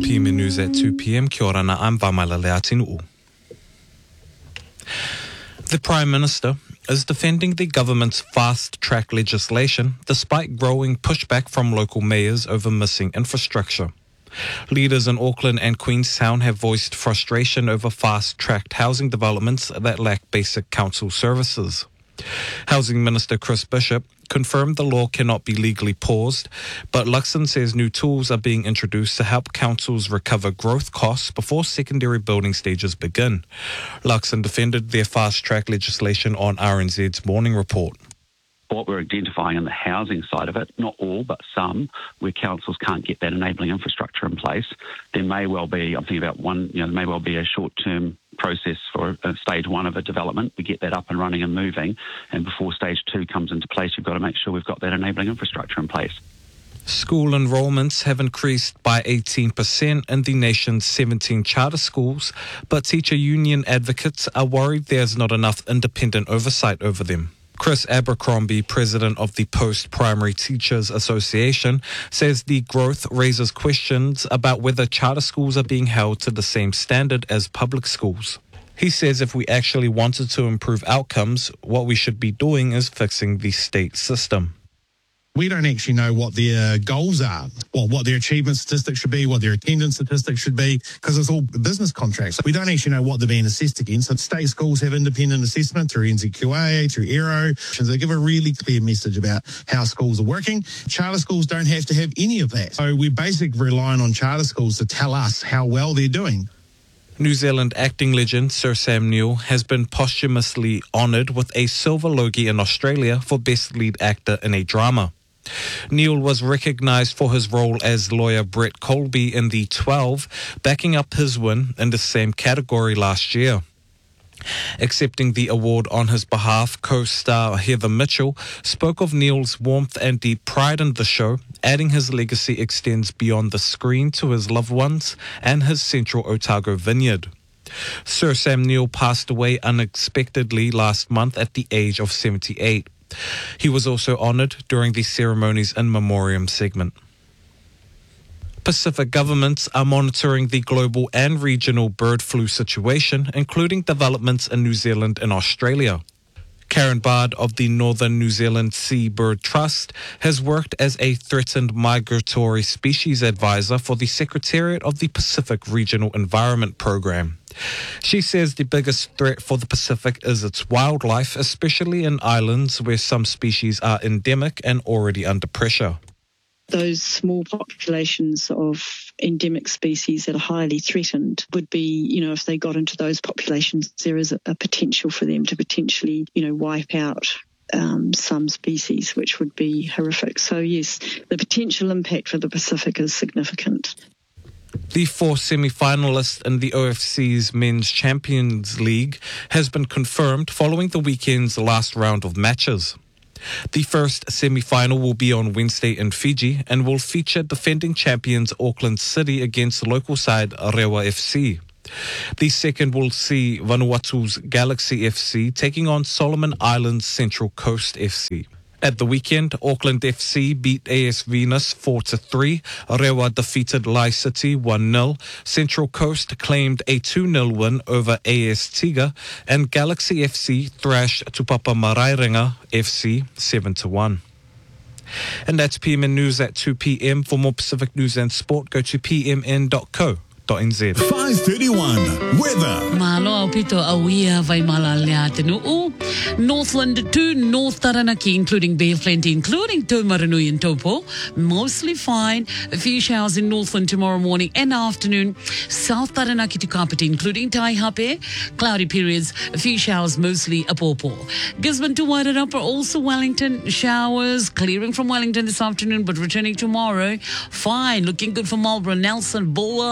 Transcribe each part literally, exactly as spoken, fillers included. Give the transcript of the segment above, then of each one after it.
P M News at two p.m. Kia ora na, I'm Vamaila Leatinu'u. The Prime Minister is defending the government's fast-track legislation despite growing pushback from local mayors over missing infrastructure. Leaders in Auckland and Queenstown have voiced frustration over fast-tracked housing developments that lack basic council services. Housing Minister Chris Bishop confirmed the law cannot be legally paused, but Luxon says new tools are being introduced to help councils recover growth costs before secondary building stages begin. Luxon defended their fast-track legislation on R N Z's Morning Report. What we're identifying in the housing side of it, not all, but some, where councils can't get that enabling infrastructure in place, there may well be, I'm thinking about one, you know, there may well be a short-term process for uh, stage one of a development. We get that up and running and moving, and before stage two comes into place, we've got to make sure we've got that enabling infrastructure in place. School enrolments have increased by eighteen percent in the nation's seventeen charter schools, but teacher union advocates are worried there's not enough independent oversight over them. Chris Abercrombie, president of the Post-Primary Teachers Association, says the growth raises questions about whether charter schools are being held to the same standard as public schools. He says if we actually wanted to improve outcomes, what we should be doing is fixing the state system. We don't actually know what their goals are, well, what their achievement statistics should be, what their attendance statistics should be, because it's all business contracts. We don't actually know what they're being assessed against. And state schools have independent assessment through N Z Q A, through A E R O. They give a really clear message about how schools are working. Charter schools don't have to have any of that. So we're basically relying on charter schools to tell us how well they're doing. New Zealand acting legend Sir Sam Neill has been posthumously honoured with a Silver Logie in Australia for Best Lead Actor in a Drama. Neill was recognised for his role as lawyer Brett Colby in The twelve, backing up his win in the same category last year. Accepting the award on his behalf, co-star Heather Mitchell spoke of Neill's warmth and deep pride in the show, adding his legacy extends beyond the screen to his loved ones and his Central Otago vineyard. Sir Sam Neill passed away unexpectedly last month at the age of seventy-eight. He was also honoured during the ceremony's in memoriam segment. Pacific governments are monitoring the global and regional bird flu situation, including developments in New Zealand and Australia. Karen Bard of the Northern New Zealand Seabird Trust has worked as a threatened migratory species advisor for the Secretariat of the Pacific Regional Environment Program. She says the biggest threat for the Pacific is its wildlife, especially in islands where some species are endemic and already under pressure. Those small populations of endemic species that are highly threatened would be, you know, if they got into those populations, there is a, a potential for them to potentially, you know, wipe out um, some species, which would be horrific. So, yes, the potential impact for the Pacific is significant. The four semi-finalists in the O F C's Men's Champions League has been confirmed following the weekend's last round of matches. The first semi-final will be on Wednesday in Fiji and will feature defending champions Auckland City against local side Rewa F C. The second will see Vanuatu's Galaxy F C taking on Solomon Islands Central Coast F C. At the weekend, Auckland F C beat A S Venus four to three, Rewa defeated Lai City one nil, Central Coast claimed a two nil win over A S Tiga, and Galaxy F C thrashed Tupapa Marairenga F C seven to one. And that's P M N News at two p.m. For more Pacific news and sport, go to p m n dot co dot n z. five thirty-one weather. Malo au pito awia vai malalea tenuu. Northland to North Taranaki, including Bay of Plenty, including Taumarunui and Taupo. Mostly fine. A few showers in Northland tomorrow morning and afternoon. South Taranaki to Kapiti, including Taihape. Cloudy periods. A few showers, mostly Apopo. Gisborne to Wairarapa, also Wellington. Showers clearing from Wellington this afternoon, but returning tomorrow. Fine. Looking good for Marlborough, Nelson, Bulwer, and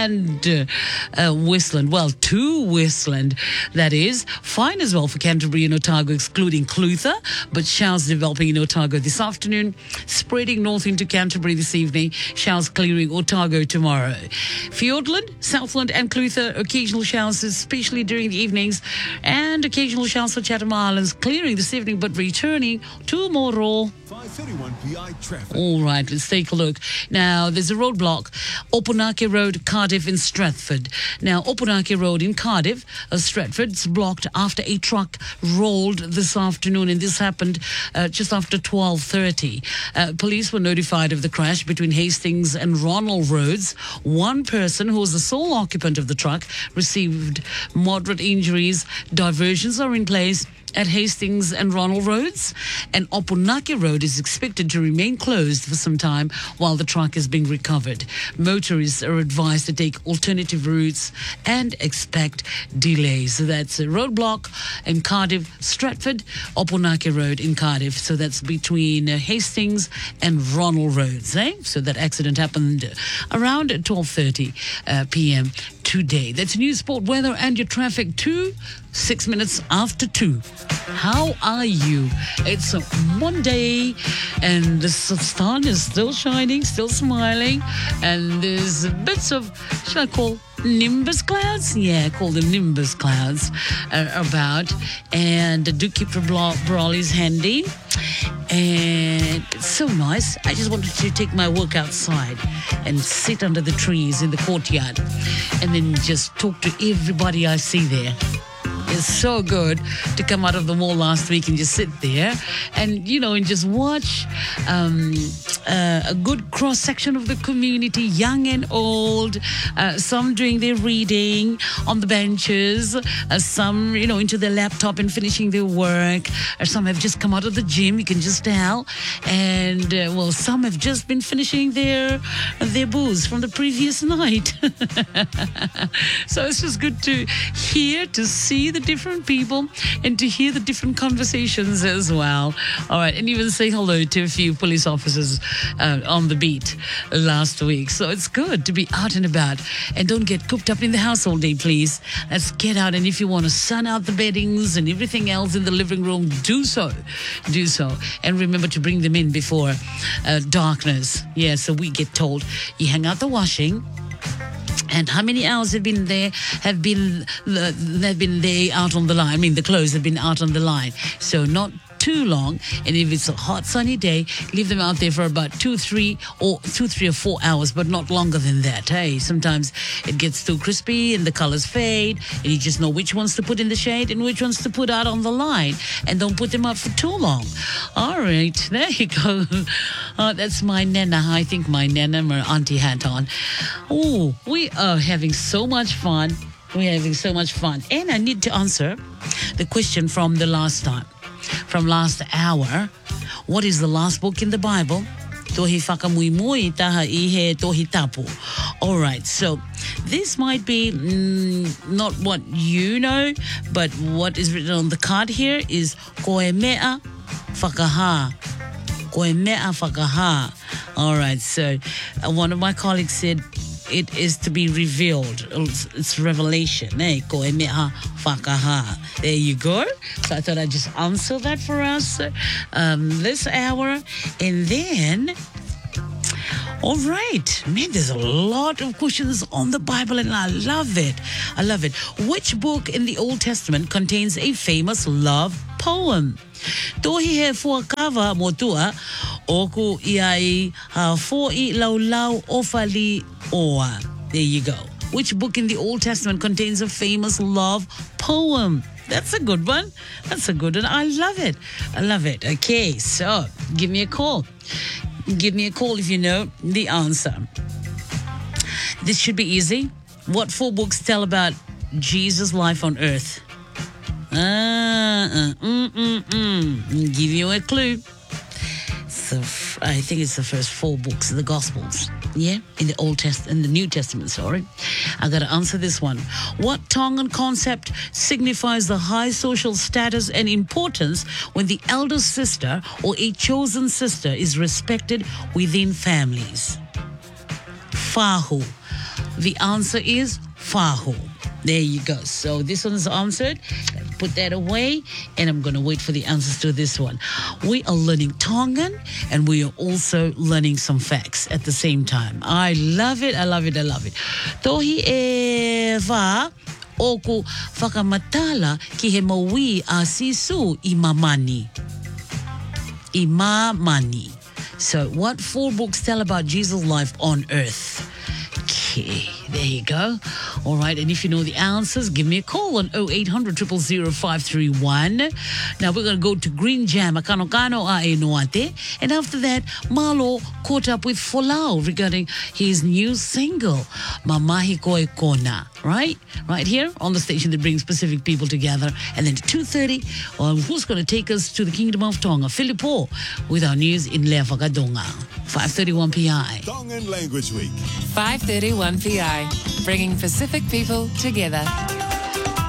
and uh, uh, Westland. Well, to Westland, that is. Fine as well for Canterbury and Otago, excluding Clutha, but showers developing in Otago this afternoon, spreading north into Canterbury this evening, showers clearing Otago tomorrow. Fiordland, Southland and Clutha, occasional showers, especially during the evenings, and occasional showers for Chatham Islands, clearing this evening but returning tomorrow. five thirty-one P I traffic. All right, let's take a look. Now, there's a roadblock, Opunake Road, Cardiff in Stratford. Now, Opunake Road in Cardiff, uh, Stratford, is blocked after a truck rolled this afternoon, and this happened uh, just after twelve thirty. Uh, police were notified of the crash between Hastings and Ronald Roads. One person, who was the sole occupant of the truck, received moderate injuries. Diversions are in place at Hastings and Ronald Roads, and Opunake Road is expected to remain closed for some time while the truck is being recovered. Motorists are advised to take alternative routes and expect delays. So that's a roadblock in Cardiff, Stratford, Opunake Road in Cardiff. So that's between uh, Hastings and Ronald Roads. Eh? So that accident happened around twelve thirty uh, p.m. today. That's news, sport, weather, and your traffic too. Six minutes after two. How are you? It's a Monday, and the sun is still shining, still smiling, and there's bits of, should I call nimbus clouds? Yeah, call them nimbus clouds uh, about. And do keep your bra- brollies handy. And it's so nice. I just wanted to take my walk outside and sit under the trees in the courtyard and then just talk to everybody I see there. It's so good to come out of the mall last week and just sit there and, you know, and just watch um, uh, a good cross-section of the community, young and old, uh, some doing their reading on the benches, uh, some, you know, into their laptop and finishing their work, or some have just come out of the gym, you can just tell, and, uh, well, some have just been finishing their, their booze from the previous night. So it's just good to hear, to see the different people and to hear the different conversations as well. All right, and even say hello to a few police officers uh, on the beat last week. So it's good to be out and about, and don't get cooped up in the house all day, please. Let's get out, and if you want to sun out the beddings and everything else in the living room, do so. Do so. And remember to bring them in before uh, darkness. Yeah, so we get told you hang out the washing. And how many hours have been there? Have been uh, they've been there out on the line. I mean, the clothes have been out on the line, so not too long. And if it's a hot sunny day, leave them out there for about two, three, or two, three or four hours, but not longer than that. Hey, sometimes it gets too crispy and the colors fade, and you just know which ones to put in the shade and which ones to put out on the line. And don't put them out for too long. All right, there you go. Uh, that's my nana. I think my nana, my auntie hat on. Oh, we are having so much fun. We're having so much fun. And I need to answer the question from the last time. From last hour, what is the last book in the Bible? Tohi whakamuimui taha I he tohi tapu. All right, so this might be mm, not what you know, but what is written on the card here is koe mea whakaha. Koe mea whakaha. All right, so uh, one of my colleagues said, it is to be revealed. It's, it's revelation. Eh? Koe mea whakaha. There you go. So I thought I'd just answer that for us um, this hour. And then, all right. Man, there's a lot of questions on the Bible, and I love it. I love it. Which book in the Old Testament contains a famous love poem? Tohi he fuakawa motua, oku iai ha foi lau lau ofali oa. There you go. Which book in the Old Testament contains a famous love poem? That's a good one. That's a good one. I love it. I love it. Okay, so give me a call. Give me a call if you know the answer. This should be easy. What four books tell about Jesus' life on earth? Ah, uh, mm, mm, mm. Give you a clue. So I think it's the first four books of the Gospels. Yeah, in the Old Testament, in the New Testament. Sorry, I got to answer this one. What Tongan concept signifies the high social status and importance when the elder sister or a chosen sister is respected within families? Fahu. The answer is faho. There you go. So this one's answered. Put that away, and I'm going to wait for the answers to this one. We are learning Tongan, and we are also learning some facts at the same time. I love it, I love it, I love it. Tohi e wā oku whakamatala ki he maui a sisu i mamani. I mamani. So what four books tell about Jesus' life on earth? Okay, there you go. All right, and if you know the answers, give me a call on oh eight hundred, zero zero zero, five three one. Now we're going to go to Green Jam, Akano Kano Ae Noate. And after that, Malo caught up with Folau regarding his new single, Mamahi Koe Kona. Right? Right here on the station that brings Pacific people together. And then at two thirty, well, who's going to take us to the Kingdom of Tonga? Filippo with our news in Lea Whakadonga. five thirty-one P I. Tongan Language Week. five thirty-one P I, bringing Pacific people together.